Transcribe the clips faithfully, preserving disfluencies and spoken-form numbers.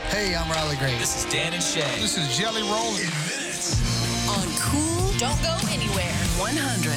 Hey, I'm Riley Green. This is Dan and Shay. This is Jelly Roll. In minutes. On Cool, don't go anywhere. one hundred.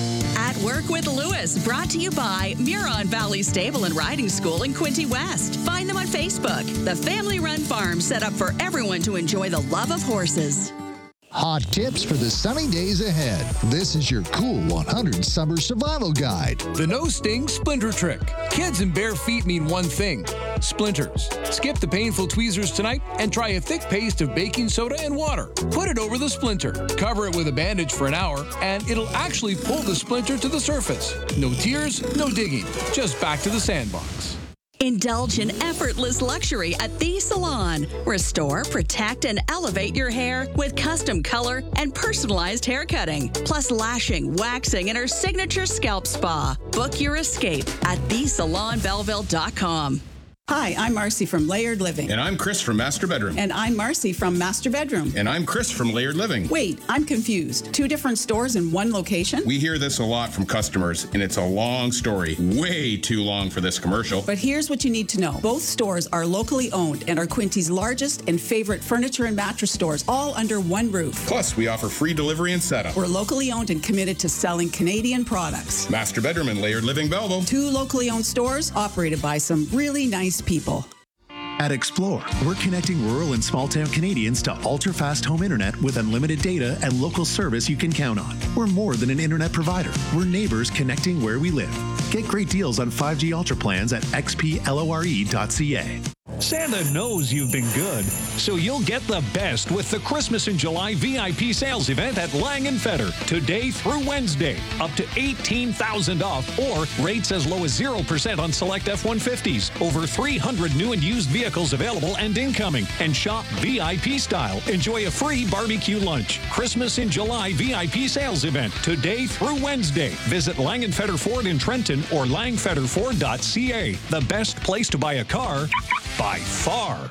At Work with Lewis, brought to you by Muron Valley Stable and Riding School in Quinty West. Find them on Facebook. The family-run farm set up for everyone to enjoy the love of horses. Hot tips for the sunny days ahead. This is your Cool one hundred Summer Survival Guide. The no-sting splinter trick. Kids and bare feet mean one thing: splinters. Skip the painful tweezers tonight and try a thick paste of baking soda and water. Put it over the splinter. Cover it with a bandage for an hour, and it'll actually pull the splinter to the surface. No tears, no digging. Just back to the sandbox. Indulge in effortless luxury at The Salon. Restore, protect, and elevate your hair with custom color and personalized hair cutting, plus lashing, waxing, and her signature scalp spa. Book your escape at the salon belleville dot com. Hi, I'm Marcy from Layered Living. And I'm Chris from Master Bedroom. And I'm Marcy from Master Bedroom. And I'm Chris from Layered Living. Wait, I'm confused. Two different stores in one location? We hear this a lot from customers, and it's a long story. Way too long for this commercial. But here's what you need to know. Both stores are locally owned and are Quinty's largest and favorite furniture and mattress stores, all under one roof. Plus, we offer free delivery and setup. We're locally owned and committed to selling Canadian products. Master Bedroom and Layered Living Belleville. Two locally owned stores operated by some really nice people. At Explore, we're connecting rural and small-town Canadians to ultra-fast home internet with unlimited data and local service you can count on. We're more than an internet provider. We're neighbors connecting where we live. Get great deals on five G Ultra plans at x p lore dot c a. Santa knows you've been good, so you'll get the best with the Christmas in July V I P sales event at Lang and Feder. Today through Wednesday, up to eighteen thousand dollars off, or rates as low as zero percent on select F one fifties. Over three hundred new and used vehicles available and incoming. And shop V I P style. Enjoy a free barbecue lunch. Christmas in July V I P sales event. Today through Wednesday. Visit Lang and Feder Ford in Trenton or lang feder ford dot c a. The best place to buy a car by far.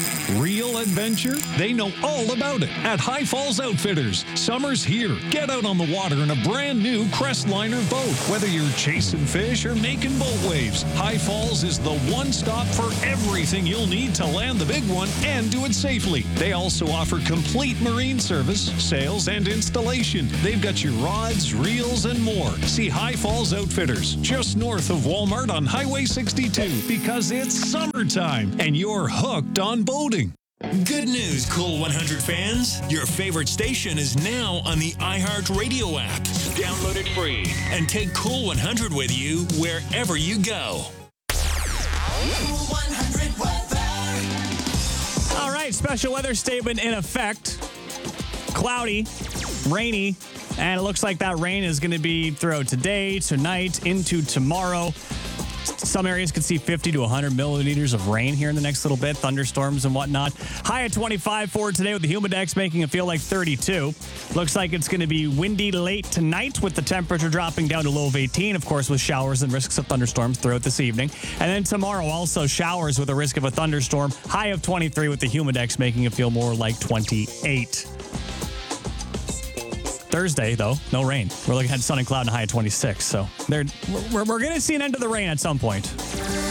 Real adventure? They know all about it at High Falls Outfitters. Summer's here. Get out on the water in a brand new Crestliner boat. Whether you're chasing fish or making boat waves, High Falls is the one stop for everything you'll need to land the big one and do it safely. They also offer complete marine service, sales, and installation. They've got your rods, reels, and more. See High Falls Outfitters just north of Walmart on Highway sixty-two, because it's summertime and you're hooked on boating. Good news, Cool one hundred fans. Your favorite station is now on the iHeartRadio app. Download it free and take Cool one hundred with you wherever you go. Cool one hundred weather. All right, special weather statement in effect. Cloudy, rainy, and it looks like that rain is going to be throughout today, tonight, into tomorrow. Some areas could see fifty to one hundred milliliters of rain here in the next little bit, thunderstorms and whatnot. High at twenty-five for today with the humidex making it feel like thirty-two. Looks like it's going to be windy late tonight with the temperature dropping down to low of eighteen, of course, with showers and risks of thunderstorms throughout this evening. And then tomorrow also showers with a risk of a thunderstorm. High of twenty-three with the humidex making it feel more like twenty-eight. Thursday, though, no rain. We're looking at sun and cloud and a high of twenty-six. So they're, we're, we're going to see an end to the rain at some point.